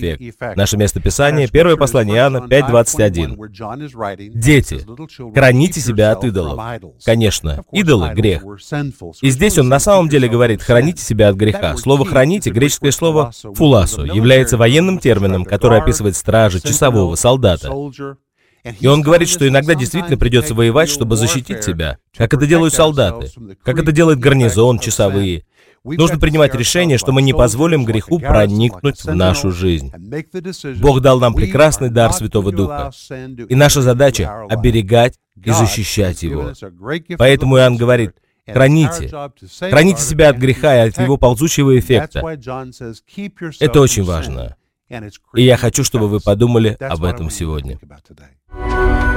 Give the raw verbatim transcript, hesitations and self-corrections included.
эффект. Наше местописание — первое послание Иоанна пять двадцать один. Дети, храните себя от идолов. Конечно, идолы — грех. И здесь он на самом деле говорит: храните себя от греха. Слово «храните», греческое слово «фуласо», является военным термином, который описывает стража, часового, солдата. И он говорит, что иногда действительно придется воевать, чтобы защитить себя, как это делают солдаты, как это делает гарнизон, часовые. Нужно принимать решение, что мы не позволим греху проникнуть в нашу жизнь. Бог дал нам прекрасный дар Святого Духа, и наша задача — оберегать и защищать его. Поэтому Иоанн говорит: храните, храните себя от греха и от его ползучего эффекта. Это очень важно. И я хочу, чтобы вы подумали об этом сегодня.